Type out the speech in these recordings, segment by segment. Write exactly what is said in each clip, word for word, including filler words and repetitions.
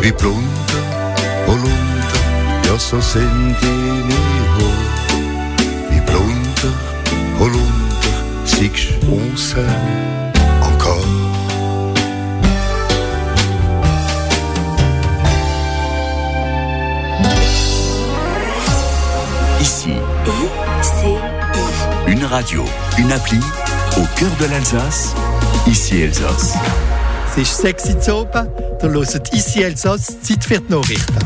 Wie pronto o lunta, io so sentini ho. Wie pronto o lunta, siehst uns encore. Ici, I C I. une radio, une appli, au cœur de l'Alsace, Ici Elsass. Es ist sechs Uhr oben, da hört Ici Elsass, Zeit für die Nachrichten.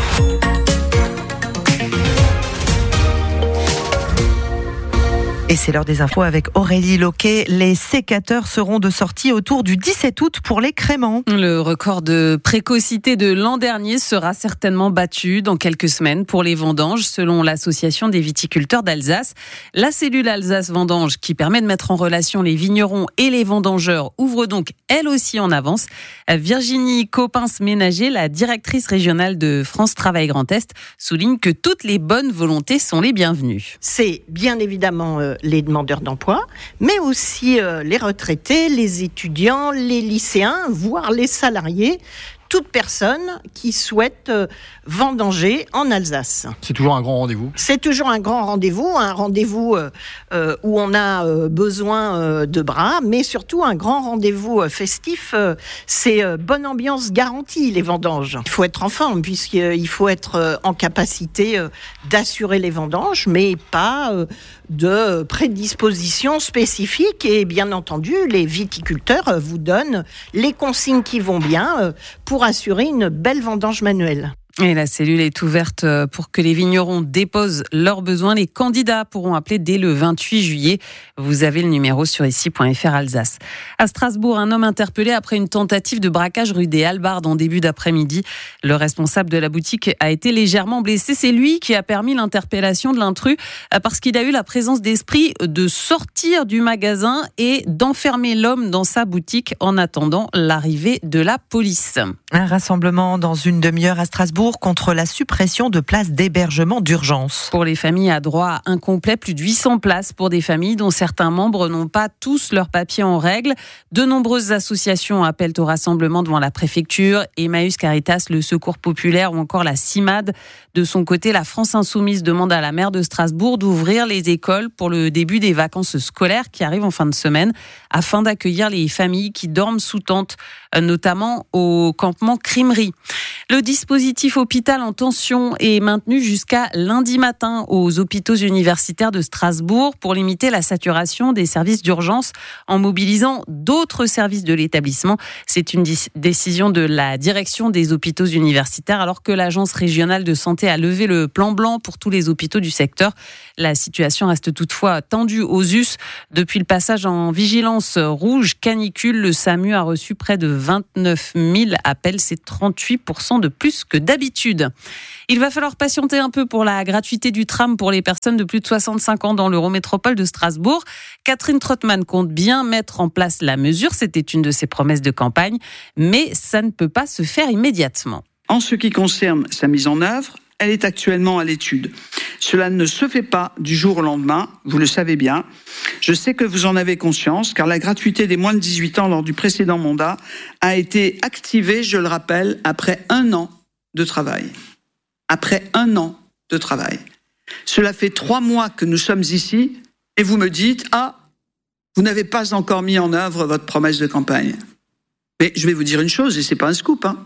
Et c'est l'heure des infos avec Aurélie Loquet. Les sécateurs seront de sortie autour du dix-sept août pour les créments. Le record de précocité de l'an dernier sera certainement battu dans quelques semaines pour les vendanges, selon l'association des viticulteurs d'Alsace. La cellule Alsace Vendange, qui permet de mettre en relation les vignerons et les vendangeurs, ouvre donc elle aussi en avance. Virginie Coppens-Ménager, la directrice régionale de France Travail Grand Est, souligne que toutes les bonnes volontés sont les bienvenues. C'est bien évidemment euh, les demandeurs d'emploi, mais aussi euh, les retraités, les étudiants, les lycéens, voire les salariés, toute personne qui souhaite euh, vendanger en Alsace. C'est toujours un grand rendez-vous. C'est toujours un grand rendez-vous, un rendez-vous euh, euh, où on a euh, besoin euh, de bras, mais surtout un grand rendez-vous euh, festif. Euh, c'est euh, bonne ambiance garantie, les vendanges. Il faut être en forme, puisqu'il faut être euh, en capacité euh, d'assurer les vendanges, mais pas euh, de prédisposition spécifique. Et bien entendu, les viticulteurs euh, vous donnent les consignes qui vont bien euh, pour assurer une belle vendange manuelle. Et la cellule est ouverte pour que les vignerons déposent leurs besoins. Les candidats pourront appeler dès le vingt-huit juillet. Vous avez le numéro sur ici point f r Alsace. À Strasbourg, un homme interpellé après une tentative de braquage rue des Halbardes en début d'après-midi. Le responsable de la boutique a été légèrement blessé. C'est lui qui a permis l'interpellation de l'intrus parce qu'il a eu la présence d'esprit de sortir du magasin et d'enfermer l'homme dans sa boutique en attendant l'arrivée de la police. Un rassemblement dans une demi-heure à Strasbourg contre la suppression de places d'hébergement d'urgence. Pour les familles à droit incomplet, plus de huit cents places pour des familles dont certains membres n'ont pas tous leurs papiers en règle. De nombreuses associations appellent au rassemblement devant la préfecture, Emmaüs Caritas, le Secours Populaire ou encore la CIMAD. De son côté, la France Insoumise demande à la maire de Strasbourg d'ouvrir les écoles pour le début des vacances scolaires qui arrivent en fin de semaine afin d'accueillir les familles qui dorment sous tente, notamment au campement Crimerie. Le dispositif hôpital en tension est maintenu jusqu'à lundi matin aux hôpitaux universitaires de Strasbourg pour limiter la saturation des services d'urgence en mobilisant d'autres services de l'établissement. C'est une décision de la direction des hôpitaux universitaires alors que l'agence régionale de santé a levé le plan blanc pour tous les hôpitaux du secteur. La situation reste toutefois tendue aux U S. Depuis le passage en vigilance rouge canicule, le SAMU a reçu près de vingt-neuf mille appels, c'est trente-huit pour cent de plus que d'habitude. Il va falloir patienter un peu pour la gratuité du tram pour les personnes de plus de soixante-cinq ans dans l'Eurométropole de Strasbourg. Catherine Trottmann compte bien mettre en place la mesure, c'était une de ses promesses de campagne, mais ça ne peut pas se faire immédiatement. En ce qui concerne sa mise en œuvre, elle est actuellement à l'étude. Cela ne se fait pas du jour au lendemain, vous le savez bien. Je sais que vous en avez conscience, car la gratuité des moins de dix-huit ans lors du précédent mandat a été activée, je le rappelle, après un an de travail. Après un an de travail. Cela fait trois mois que nous sommes ici, et vous me dites « Ah, vous n'avez pas encore mis en œuvre votre promesse de campagne. » Mais je vais vous dire une chose, et c'est pas un scoop, hein.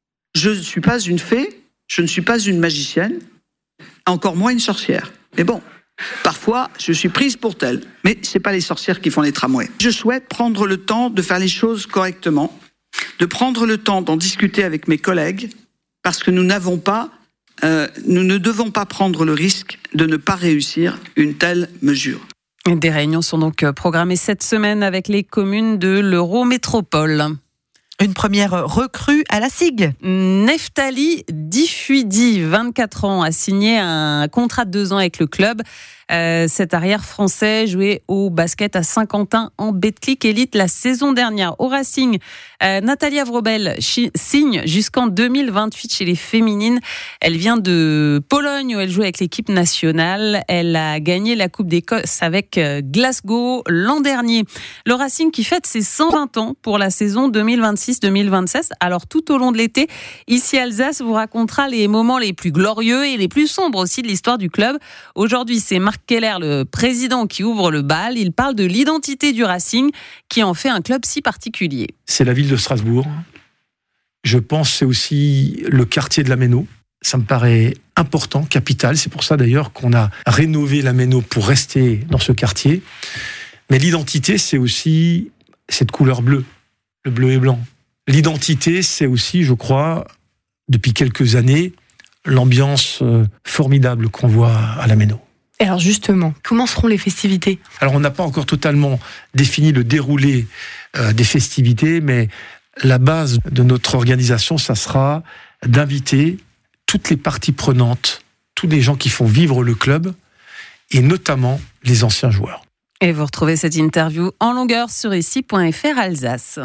Je ne suis pas une fée, je ne suis pas une magicienne, encore moins une sorcière. Mais bon, parfois, je suis prise pour telle. Mais c'est pas les sorcières qui font les tramways. Je souhaite prendre le temps de faire les choses correctement, de prendre le temps d'en discuter avec mes collègues, parce que nous n'avons pas, euh, nous ne devons pas prendre le risque de ne pas réussir une telle mesure. Des réunions sont donc programmées cette semaine avec les communes de l'Eurométropole. Une première recrue à la S I G. Neftali Difuidi, vingt-quatre ans, a signé un contrat de deux ans avec le club. Euh, cet arrière français jouait au basket à Saint-Quentin en Betclic Elite la saison dernière. Au Racing, euh, Nathalie Avrobel chi- signe jusqu'en deux mille vingt-huit chez les féminines. Elle vient de Pologne où elle joue avec l'équipe nationale. Elle a gagné la Coupe d'Écosse avec Glasgow l'an dernier. Le Racing qui fête ses cent vingt ans pour la saison deux mille vingt-six deux mille vingt-sept. Alors tout au long de l'été, ici Alsace vous racontera les moments les plus glorieux et les plus sombres aussi de l'histoire du club. Aujourd'hui, c'est Marc Keller, le président, qui ouvre le bal. Il parle de l'identité du Racing qui en fait un club si particulier. C'est la ville de Strasbourg. Je pense que c'est aussi le quartier de la Méno. Ça me paraît important, capital. C'est pour ça d'ailleurs qu'on a rénové la Méno pour rester dans ce quartier. Mais l'identité, c'est aussi cette couleur bleue, le bleu et blanc. L'identité, c'est aussi, je crois, depuis quelques années, l'ambiance formidable qu'on voit à la Méno. Et alors justement, comment seront les festivités ? Alors on n'a pas encore totalement défini le déroulé euh, des festivités, mais la base de notre organisation, ça sera d'inviter toutes les parties prenantes, tous les gens qui font vivre le club, et notamment les anciens joueurs. Et vous retrouvez cette interview en longueur sur ici point f r Alsace.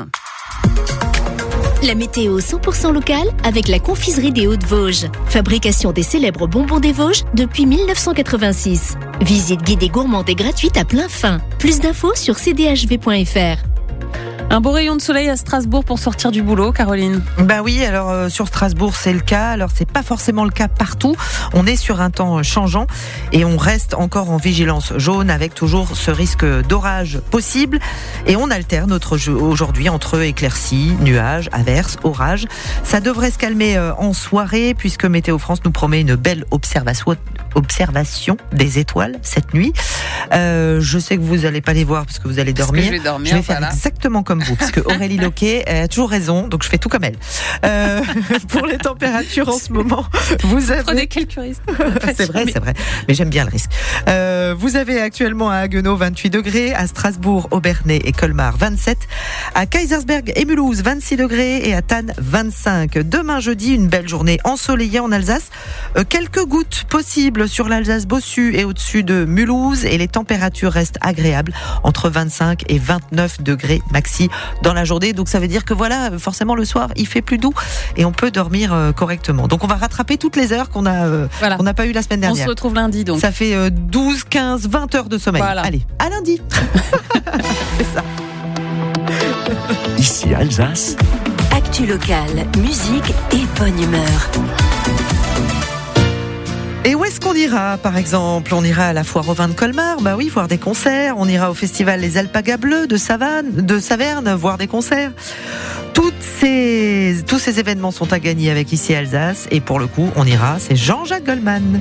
La météo cent pour cent locale avec la confiserie des Hauts-de-Vosges. Fabrication des célèbres bonbons des Vosges depuis mille neuf cent quatre-vingt-six. Visite guidée gourmande et gratuite à plein fin. Plus d'infos sur c d h v point f r. Un beau rayon de soleil à Strasbourg pour sortir du boulot, Caroline. Bah oui, alors euh, sur Strasbourg c'est le cas, alors c'est pas forcément le cas partout. On est sur un temps changeant et on reste encore en vigilance jaune avec toujours ce risque d'orage possible. Et on alterne notre jeu aujourd'hui entre éclaircies, nuages, averses, orages. Ça devrait se calmer euh, en soirée puisque Météo France nous promet une belle observation, observation des étoiles cette nuit. Euh, je sais que vous n'allez pas les voir parce que vous allez dormir. Parce que je vais dormir, je vais faire voilà. exactement comme vous, parce que Aurélie Loquet a toujours raison, donc je fais tout comme elle. Euh, pour les températures en ce moment, vous avez... Prenez quelques risques. c'est vrai, c'est vrai, mais j'aime bien le risque. Euh, vous avez actuellement à Haguenau vingt-huit degrés, à Strasbourg, Obernai et Colmar vingt-sept, à Kaysersberg et Mulhouse vingt-six degrés et à Thann vingt-cinq. Demain jeudi, une belle journée ensoleillée en Alsace. Euh, quelques gouttes possibles sur l'Alsace Bossu et au-dessus de Mulhouse et les températures restent agréables entre vingt-cinq et vingt-neuf degrés maxi dans la journée. Donc ça veut dire que voilà, forcément le soir, il fait plus doux et on peut dormir euh, correctement. Donc on va rattraper toutes les heures qu'on a euh, voilà. qu'on n'a pas eu la semaine dernière. On se retrouve lundi donc. Ça fait euh, douze, quinze, vingt heures de sommeil. Voilà. Allez, à lundi. C'est ça. Ici Alsace. Actu locale, musique et bonne humeur. Et où est-ce qu'on ira, par exemple ? On ira à la foire au vin de Colmar, bah oui, voir des concerts. On ira au festival Les Alpagas Bleus de Savane, de Saverne, voir des concerts. Toutes ces, tous ces événements sont à gagner avec Ici Alsace. Et pour le coup, on ira, c'est Jean-Jacques Goldman.